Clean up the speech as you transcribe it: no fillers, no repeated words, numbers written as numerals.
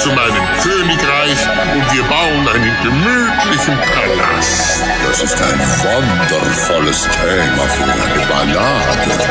zu meinem Königreich und wir bauen einen gemütlichen Palast. Das ist ein wundervolles Thema für eine Ballade.